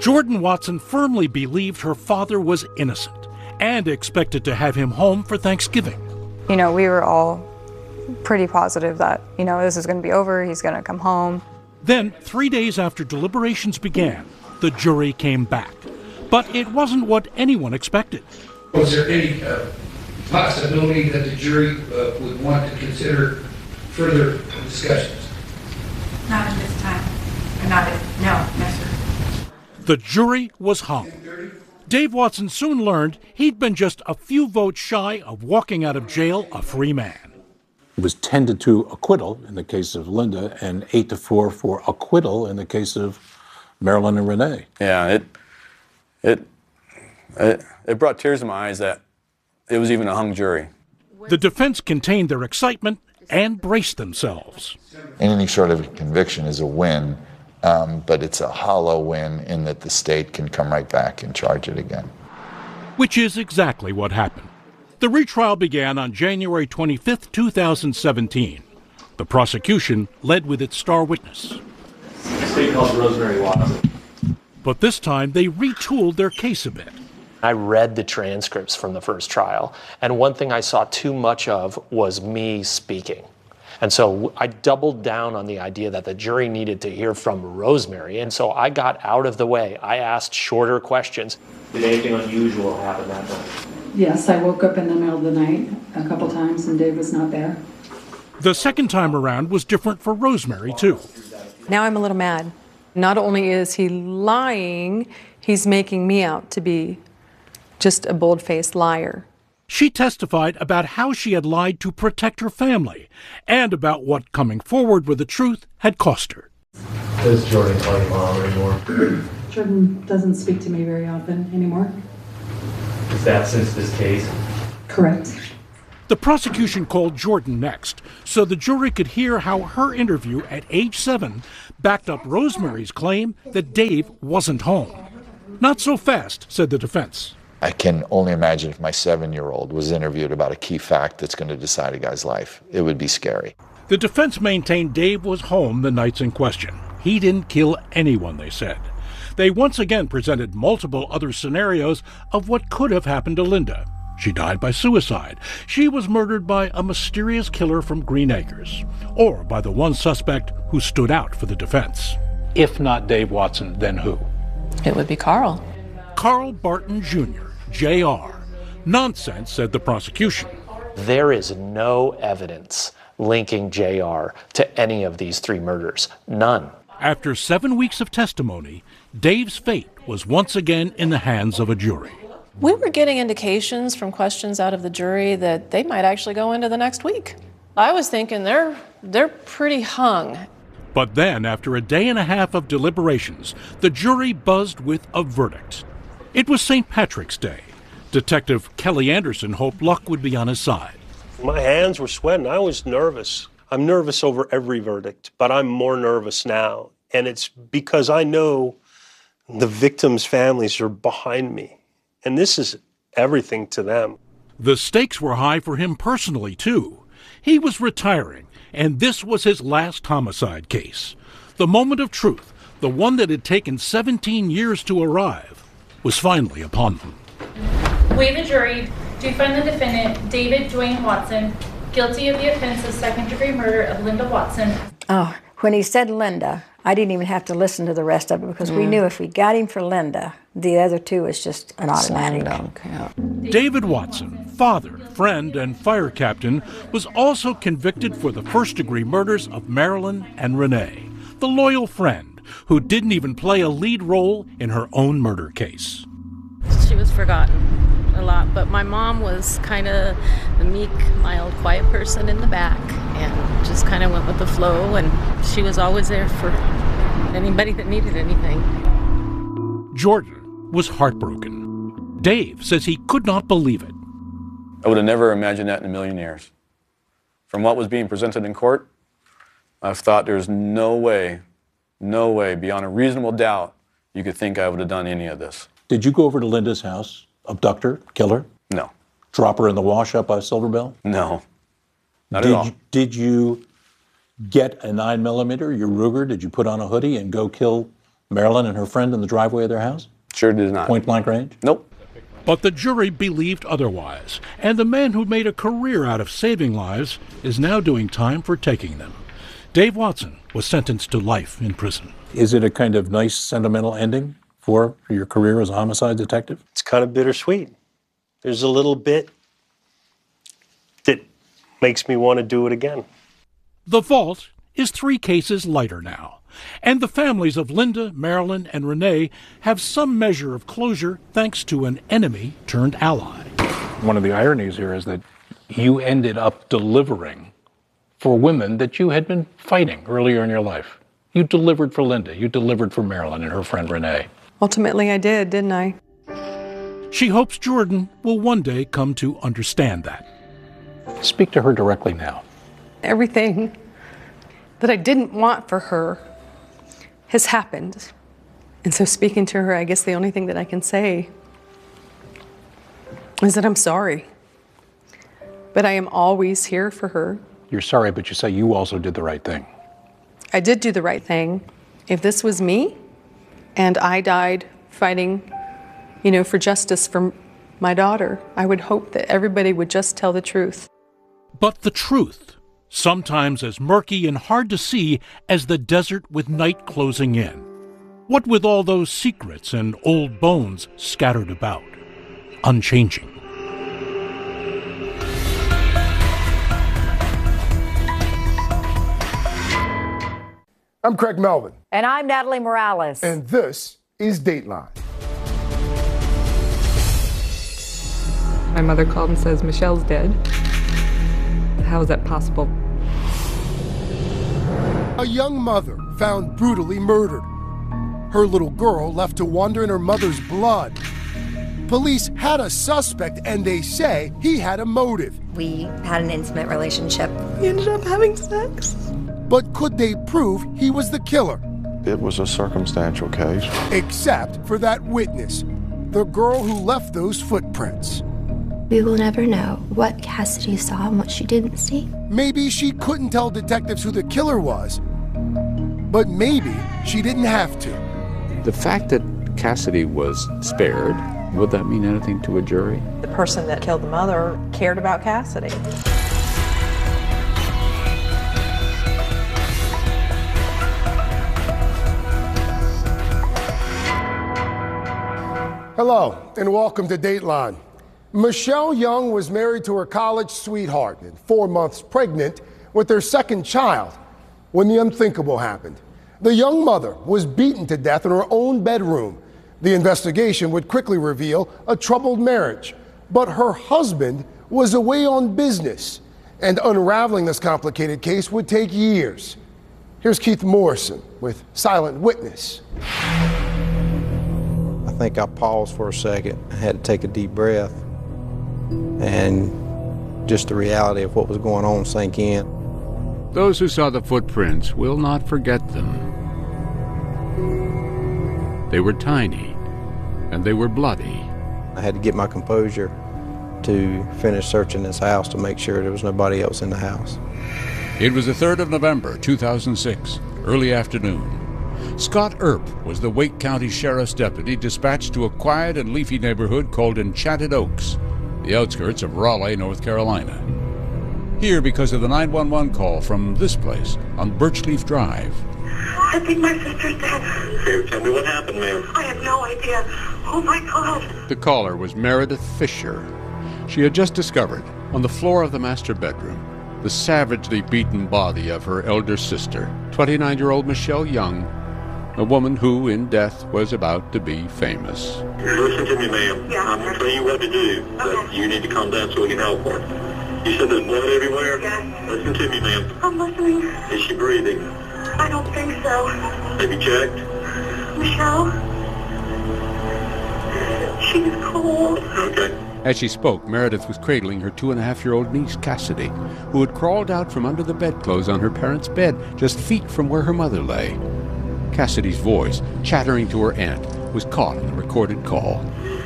Jordan Watson firmly believed her father was innocent and expected to have him home for Thanksgiving. We were all pretty positive that, this is going to be over, he's going to come home. Then, 3 days after deliberations began, the jury came back. But it wasn't what anyone expected. Was there any possibility that the jury would want to consider further discussions? Not at this time. No, sir. The jury was hung. Dave Watson soon learned he'd been just a few votes shy of walking out of jail a free man. It was 10-2 acquittal in the case of Linda and 8-4 for acquittal in the case of Marilyn and Renee. Yeah, it brought tears to my eyes that it was even a hung jury. The defense contained their excitement and braced themselves. Any sort of conviction is a win, but it's a hollow win in that the state can come right back and charge it again. Which is exactly what happened. The retrial began on January 25, 2017. The prosecution led with its star witness. The state called Rosemary Watson. But this time they retooled their case a bit. I read the transcripts from the first trial, and one thing I saw too much of was me speaking. And so I doubled down on the idea that the jury needed to hear from Rosemary, and so I got out of the way. I asked shorter questions. Did anything unusual happen that night? Yes, I woke up in the middle of the night a couple times and Dave was not there. The second time around was different for Rosemary, too. Now I'm a little mad. Not only is he lying, he's making me out to be just a bold-faced liar. She testified about how she had lied to protect her family and about what coming forward with the truth had cost her. Does Jordan call you mom anymore? Jordan doesn't speak to me very often anymore. Is that since this case? Correct. The prosecution called Jordan next so the jury could hear how her interview at age 7 backed up Rosemary's claim that Dave wasn't home. Not so fast, said the defense. I can only imagine if my 7-year-old was interviewed about a key fact that's going to decide a guy's life. It would be scary. The defense maintained Dave was home the nights in question. He didn't kill anyone, they said. They once again presented multiple other scenarios of what could have happened to Linda. She died by suicide. She was murdered by a mysterious killer from Green Acres, or by the one suspect who stood out for the defense. If not Dave Watson, then who? It would be Carl. Carl Barton Jr., Jr. Nonsense, said the prosecution. There is no evidence linking JR to any of these 3 murders. None. After 7 weeks of testimony, Dave's fate was once again in the hands of a jury. We were getting indications from questions out of the jury that they might actually go into the next week. I was thinking they're pretty hung. But then, after a day and a half of deliberations, the jury buzzed with a verdict. It was St. Patrick's Day. Detective Kelly Anderson hoped luck would be on his side. My hands were sweating. I was nervous. I'm nervous over every verdict, but I'm more nervous now. And it's because I know the victims' families are behind me. And this is everything to them. The stakes were high for him personally, too. He was retiring, and this was his last homicide case. The moment of truth, the one that had taken 17 years to arrive, was finally upon them. We, the jury, do find the defendant, David Dwayne Watson, guilty of the offense of second-degree murder of Linda Watson. Oh, when he said Linda, I didn't even have to listen to the rest of it because we knew if we got him for Linda, the other 2 was just an automatic. David Watson, father, friend, and fire captain, was also convicted for the first-degree murders of Marilyn and Renee, the loyal friend who didn't even play a lead role in her own murder case. She was forgotten a lot, but my mom was kind of the meek, mild, quiet person in the back and just kind of went with the flow, and she was always there for anybody that needed anything. Jordan was heartbroken. Dave says he could not believe it. I would have never imagined that in a million years. From what was being presented in court, I've thought there's no way, beyond a reasonable doubt, you could think I would have done any of this. Did you go over to Linda's house, abduct her, kill her? No. Drop her in the wash up by Silver Bell? No. Not at all. Did you get a 9mm, your Ruger? Did you put on a hoodie and go kill Marilyn and her friend in the driveway of their house? Sure did not. Point blank range? Nope. But the jury believed otherwise, and the man who made a career out of saving lives is now doing time for taking them. Dave Watson was sentenced to life in prison. Is it a kind of nice, sentimental ending for your career as a homicide detective? It's kind of bittersweet. There's a little bit that makes me want to do it again. The vault is 3 cases lighter now, and the families of Linda, Marilyn, and Renee have some measure of closure thanks to an enemy turned ally. One of the ironies here is that you ended up delivering for women that you had been fighting earlier in your life. You delivered for Linda, you delivered for Marilyn and her friend Renee. Ultimately, I did, didn't I? She hopes Jordan will one day come to understand that. Speak to her directly now. Everything that I didn't want for her has happened. And so speaking to her, I guess the only thing that I can say is that I'm sorry. But I am always here for her. You're sorry, but you say you also did the right thing. I did do the right thing. If this was me and I died fighting, for justice for my daughter, I would hope that everybody would just tell the truth. But the truth, sometimes as murky and hard to see as the desert with night closing in. What with all those secrets and old bones scattered about, unchanging. I'm Craig Melvin. And I'm Natalie Morales. And this is Dateline. My mother called and says Michelle's dead. How is that possible? A young mother found brutally murdered. Her little girl left to wander in her mother's blood. Police had a suspect and they say he had a motive. We had an intimate relationship. We ended up having sex. But could they prove he was the killer? It was a circumstantial case. Except for that witness, the girl who left those footprints. We will never know what Cassidy saw and what she didn't see. Maybe she couldn't tell detectives who the killer was, but maybe she didn't have to. The fact that Cassidy was spared, would that mean anything to a jury? The person that killed the mother cared about Cassidy. Hello, and welcome to Dateline. Michelle Young was married to her college sweetheart and 4 months pregnant with their second child when the unthinkable happened. The young mother was beaten to death in her own bedroom. The investigation would quickly reveal a troubled marriage, but her husband was away on business, and unraveling this complicated case would take years. Here's Keith Morrison with Silent Witness. I think I paused for a second. I had to take a deep breath, and just the reality of what was going on sank in. Those who saw the footprints will not forget them. They were tiny, and they were bloody. I had to get my composure to finish searching this house to make sure there was nobody else in the house. It was the 3rd of November, 2006, early afternoon. Scott Earp was the Wake County Sheriff's deputy dispatched to a quiet and leafy neighborhood called Enchanted Oaks, the outskirts of Raleigh, North Carolina. Here because of the 911 call from this place on Birchleaf Drive. I think my sister's dead. Here, tell me what happened, ma'am. I have no idea. Oh my God. The caller was Meredith Fisher. She had just discovered, on the floor of the master bedroom, the savagely beaten body of her elder sister, 29-year-old Michelle Young, a woman who, in death, was about to be famous. Listen to me, ma'am. Yeah. I'm going to tell you what to do, but you need to calm down so we can help her. You said there's blood everywhere? Yes. Listen to me, ma'am. I'm listening. Is she breathing? I don't think so. Have you checked? Michelle? She's cold. Okay. As she spoke, Meredith was cradling her 2.5-year-old niece, Cassidy, who had crawled out from under the bedclothes on her parents' bed, just feet from where her mother lay. Cassidy's voice, chattering to her aunt, was caught in the recorded call.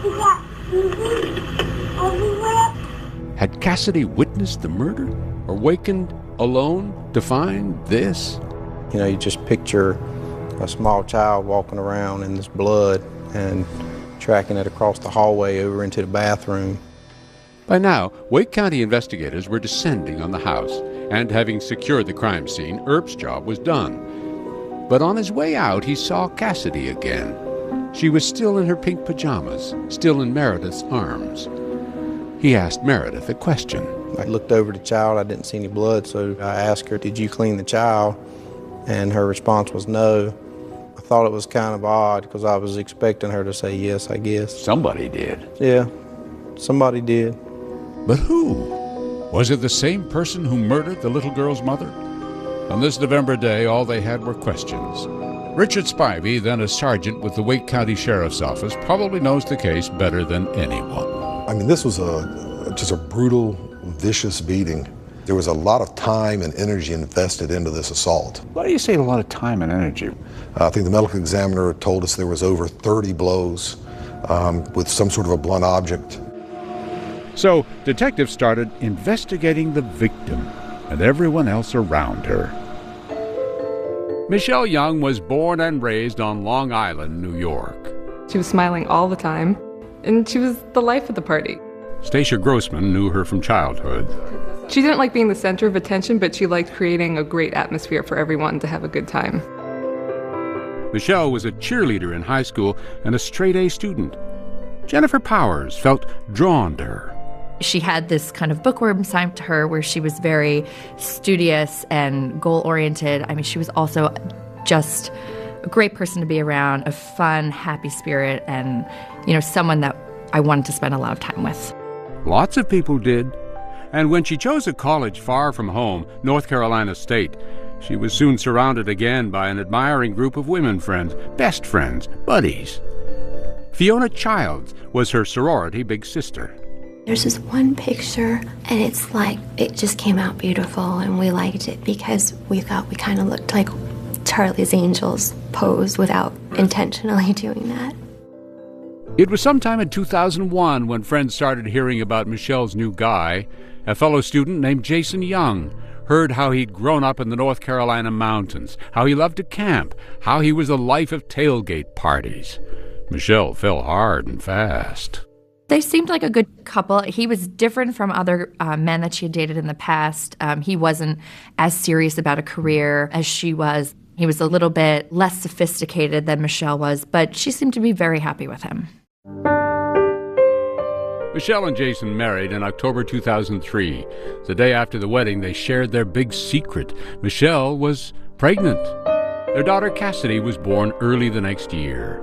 Had Cassidy witnessed the murder, or wakened alone to find this? You know, you just picture a small child walking around in this blood and tracking it across the hallway over into the bathroom. By now, Wake County investigators were descending on the house, and having secured the crime scene, Earp's job was done. But on his way out, he saw Cassidy again. She was still in her pink pajamas, still in Meredith's arms. He asked Meredith a question. I looked over the child. I didn't see any blood, so I asked her, "Did you clean the child?" And her response was no. I thought it was kind of odd because I was expecting her to say yes, I guess. Somebody did. Yeah, somebody did. But who? Was it the same person who murdered the little girl's mother? On this November day, all they had were questions. Richard Spivey, then a sergeant with the Wake County Sheriff's Office, probably knows the case better than anyone. I mean, this was just a brutal, vicious beating. There was a lot of time and energy invested into this assault. Why do you say a lot of time and energy? I think the medical examiner told us there was over 30 blows with some sort of a blunt object. So detectives started investigating the victim and everyone else around her. Michelle Young was born and raised on Long Island, New York. She was smiling all the time, and she was the life of the party. Stacia Grossman knew her from childhood. She didn't like being the center of attention, but she liked creating a great atmosphere for everyone to have a good time. Michelle was a cheerleader in high school and a straight-A student. Jennifer Powers felt drawn to her. She had this kind of bookworm side to her where she was very studious and goal-oriented. I mean, she was also just a great person to be around, a fun, happy spirit, and, someone that I wanted to spend a lot of time with. Lots of people did. And when she chose a college far from home, North Carolina State, she was soon surrounded again by an admiring group of women friends, best friends, buddies. Fiona Childs was her sorority big sister. There's this one picture, and it's like, it just came out beautiful, and we liked it because we thought we kind of looked like Charlie's Angels pose without intentionally doing that. It was sometime in 2001 when friends started hearing about Michelle's new guy. A fellow student named Jason Young heard how he'd grown up in the North Carolina mountains, how he loved to camp, how he was the life of tailgate parties. Michelle fell hard and fast. They seemed like a good couple. He was different from other men that she had dated in the past. He wasn't as serious about a career as she was. He was a little bit less sophisticated than Michelle was, but she seemed to be very happy with him. Michelle and Jason married in October 2003. The day after the wedding, they shared their big secret. Michelle was pregnant. Their daughter Cassidy was born early the next year.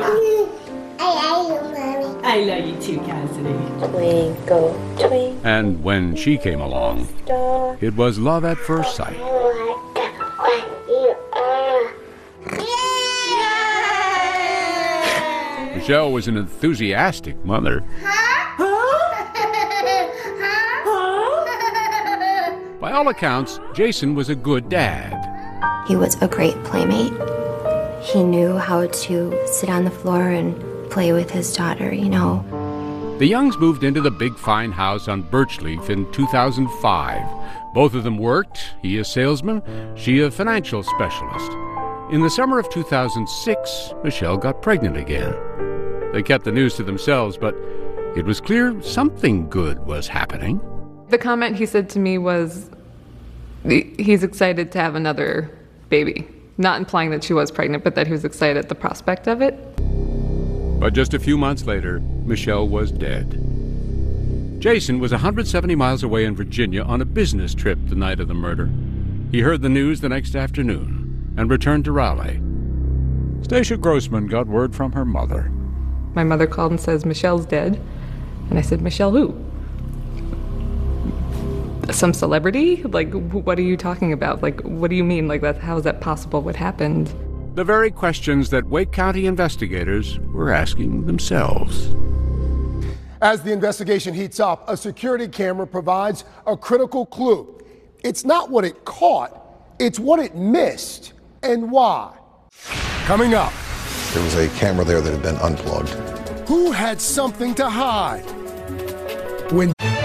I love you too, Cassidy. Twinkle, twinkle. And when she came along, it was love at first sight. Michelle was an enthusiastic mother. By all accounts, Jason was a good dad. He was a great playmate. He knew how to sit on the floor and play with his daughter, The Youngs moved into the big fine house on Birchleaf in 2005. Both of them worked, he a salesman, she a financial specialist. In the summer of 2006, Michelle got pregnant again. They kept the news to themselves, but it was clear something good was happening. The comment he said to me was, he's excited to have another baby. Not implying that she was pregnant, but that he was excited at the prospect of it. But just a few months later, Michelle was dead. Jason was 170 miles away in Virginia on a business trip the night of the murder. He heard the news the next afternoon and returned to Raleigh. Stacia Grossman got word from her mother. My mother called and says, Michelle's dead. And I said, Michelle who? Some celebrity? Like, what are you talking about? Like, what do you mean? Like, how is that possible? What happened? The very questions that Wake County investigators were asking themselves. As the investigation heats up, a security camera provides a critical clue. It's not what it caught, it's what it missed and why. Coming up. There was a camera there that had been unplugged. Who had something to hide? When